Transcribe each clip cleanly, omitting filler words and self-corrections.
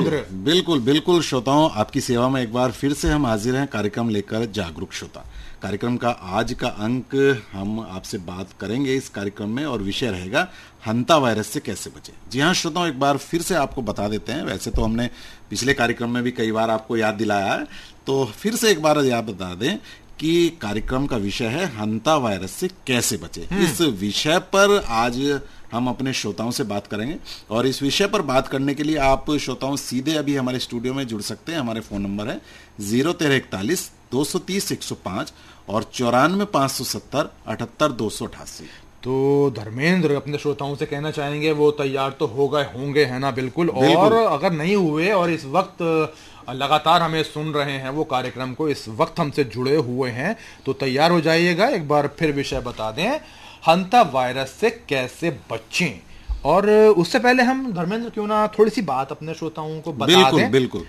धर्मेंद्र। बिल्कुल बिल्कुल श्रोताओं, आपकी सेवा में एक बार फिर से हम हाजिर हैं कार्यक्रम लेकर जागरूक श्रोता। कार्यक्रम का आज का अंक हम आपसे बात करेंगे इस कार्यक्रम में, और विषय रहेगा हंता वायरस से कैसे बचे। जी हाँ श्रोताओं, एक बार फिर से आपको बता देते हैं, वैसे तो हमने पिछले कार्यक्रम में भी कई बार आपको याद दिलाया है, तो फिर से एक बार याद बता दें कि कार्यक्रम का विषय है हंता वायरस से कैसे बचे। इस विषय पर आज हम अपने श्रोताओं से बात करेंगे, और इस विषय पर बात करने के लिए आप श्रोताओं सीधे अभी हमारे स्टूडियो में जुड़ सकते हैं। हमारे फोन नंबर है 01341 230 105 और 94 570 78 288। तो धर्मेंद्र अपने श्रोताओं से कहना चाहेंगे वो तैयार तो हो गए होंगे, है ना? बिल्कुल। और अगर नहीं हुए और इस वक्त लगातार हमें सुन रहे हैं, वो कार्यक्रम को इस वक्त हमसे जुड़े हुए हैं, तो तैयार हो जाइएगा। एक बार फिर विषय बता दें, हंता वायरस से कैसे बचें। और उससे पहले हम धर्मेंद्र क्यों ना थोड़ी सी बात अपने श्रोताओं को बता दें बिल्कुल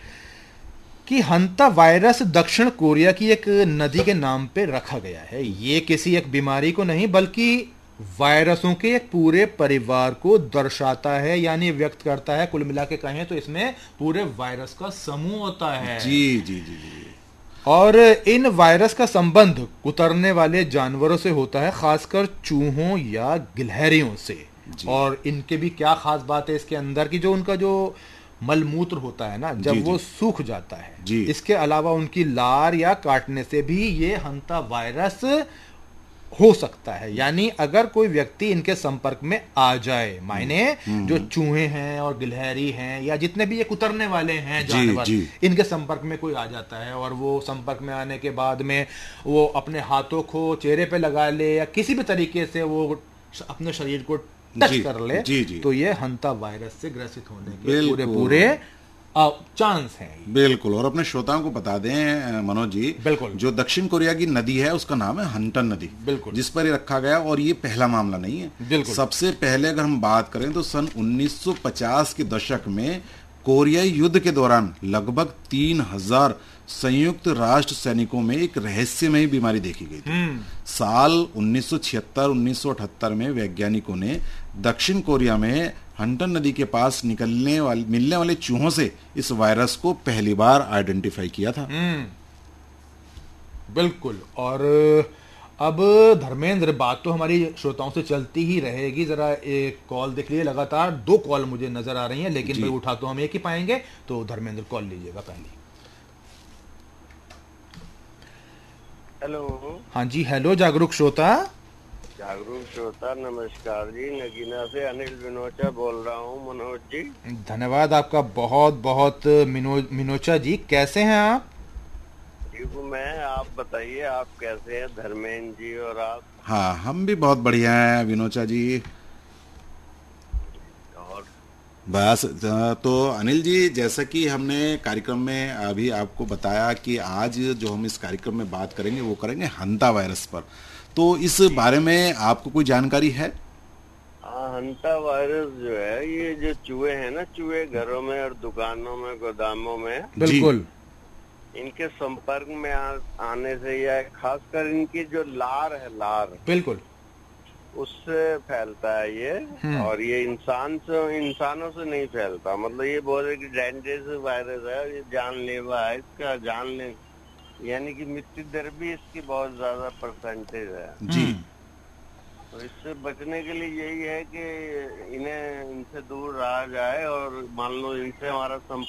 कि हंता वायरस दक्षिण कोरिया की एक नदी के नाम पे रखा गया है। ये किसी एक बीमारी को नहीं बल्कि वायरसों के एक पूरे परिवार को दर्शाता है, यानी व्यक्त करता है। कुल मिला के कहें तो इसमें पूरे वायरस का समूह होता है। जी जी जी जी। और इन वायरस का संबंध कुतरने वाले जानवरों से होता है, खासकर चूहों या गिलहरियों से। और इनके भी क्या खास बात है इसके अंदर की, जो उनका जो मलमूत्र होता है ना, जब वो सूख जाता है, इसके अलावा उनकी लार या काटने से भी ये हंता वायरस हो सकता है। यानी अगर कोई व्यक्ति इनके संपर्क में आ जाए, मायने जो चूहे हैं और गिलहरी हैं या जितने भी ये कुतरने वाले हैं जानवर, इनके संपर्क में कोई आ जाता है और वो संपर्क में आने के बाद में वो अपने हाथों को चेहरे पे लगा ले या किसी भी तरीके से वो अपने शरीर को टच कर ले, तो ये हंता वायरस से ग्रसित होने के पूरे चांस हैं। बिल्कुल। और अपने श्रोताओं को बता दें मनोज जी, बिल्कुल, जो दक्षिण कोरिया की नदी है उसका नाम है हंटन नदी, बिल्कुल, जिस पर ये रखा गया। और ये पहला मामला नहीं है, बिल्कुल। सबसे पहले अगर हम बात करें तो सन 1950 के दशक में कोरियाई युद्ध के दौरान लगभग 3000 संयुक्त राष्ट्र सैनिकों में एक रहस्यमयी बीमारी देखी गई थी। साल 1976-1978 में वैज्ञानिकों ने दक्षिण कोरिया में हंटन नदी के पास मिलने वाले चूहों से इस वायरस को पहली बार आइडेंटिफाई किया था। बिल्कुल। और अब धर्मेंद्र, बात तो हमारी श्रोताओं से चलती ही रहेगी। जरा एक कॉल देख लीजिए, लगातार 2 कॉल मुझे नजर आ रही हैं, लेकिन भाई उठा तो हम एक ही पाएंगे, तो धर्मेंद्र कॉल लीजिएगा पहली। हेलो। हाँ जी, हेलो जागरूक श्रोता। जागरूक श्रोता नमस्कार जी, नगीना से अनिल विनोचा बोल रहा हूँ। मनोज जी, धन्यवाद आपका बहुत बहुत। मिनोचा जी, कैसे हैं आप? ठीक हूँ मैं, आप बताइए आप कैसे हैं धर्मेंद्र जी और आप? हाँ, हम भी बहुत बढ़िया हैं विनोचा जी। और बस तो अनिल जी, जैसा कि हमने कार्यक्रम में अभी आपको बताया कि आज जो हम इस कार्यक्रम में बात करेंगे वो करेंगे हंता वायरस पर, तो इस बारे में आपको कोई जानकारी है? हंता वायरस जो है, ये जो चूहे हैं ना, चूहे घरों में और दुकानों में, गोदामों में, बिल्कुल, इनके संपर्क में आने से या खासकर इनकी जो लार है, लार, बिल्कुल, उससे फैलता है ये। और ये इंसानों से नहीं फैलता। मतलब ये बहुत एक डेंजरस वायरस है, ये जानलेवा है, इसका यानी कि मृत्यु दर भी इसकी बहुत ज्यादा परसेंटेज है जी। तो इससे बचने के लिए यही है कि इनसे दूर रहा जाए, और मान लो इनसे हमारा